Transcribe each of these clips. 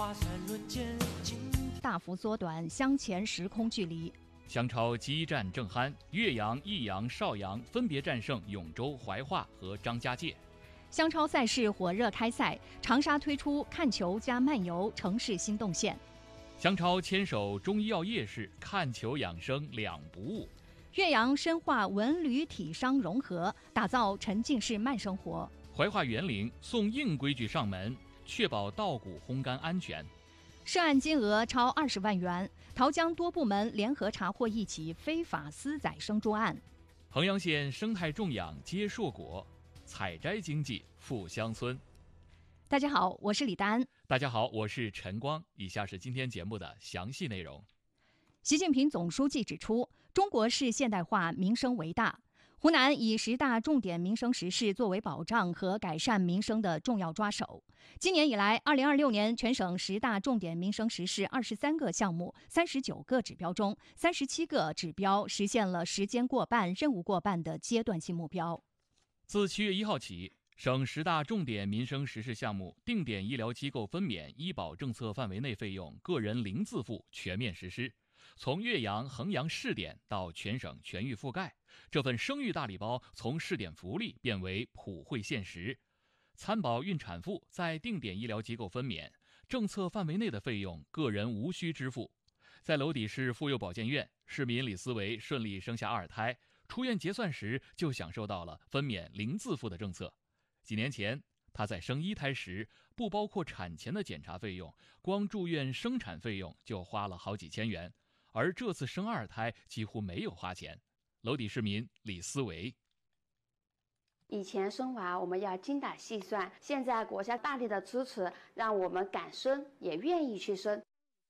大幅缩短相前时空距离。 湘超激战正酣，岳阳、益阳、邵阳分别战胜永州、怀化和张家界。 湘超赛事火热开赛，长沙推出看球加漫游城市新动线。 湘超牵手中医药夜市，看球养生两不误。 岳阳深化文旅体商融合，打造沉浸式慢生活。 怀化园林送硬规矩上门，确保稻谷烘干安全。 涉案金额超20万元，桃江多部门联合查获一起非法私宰生猪案。 衡阳县生态种养结硕果，采摘经济富乡村。 大家好，我是李丹。 大家好，我是陈光。以下是今天节目的详细内容。 习近平总书记指出，中国式现代化民生为大。湖南以10大重点民生实事作为保障和改善民生的重要抓手。今年以来，2026年全省10大重点民生实事23个项目、39个指标中，37个指标实现了时间过半、任务过半的阶段性目标。 自7月1号起，省10大重点民生实事项目定点医疗机构分娩医保政策范围内费用个人零自付全面实施。从岳阳、衡阳试点到全省全域覆盖，这份生育大礼包从试点福利变为普惠现实。参保孕产妇在定点医疗机构分娩，政策范围内的费用个人无需支付。在娄底市妇幼保健院，市民李思维顺利生下2胎，出院结算时就享受到了分娩零自付的政策。几年前，他在生1胎时，不包括产前的检查费用，光住院生产费用就花了好几千元。而这次生2胎几乎没有花钱。娄底市民李思维： 以前生娃我们要精打细算，现在国家大力的支持，让我们敢生，也愿意去生。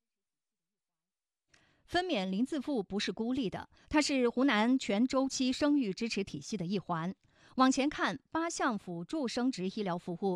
分娩零自付不是孤立的，它是湖南全周期生育支持体系的一环。往前看，8项辅助生殖医疗服务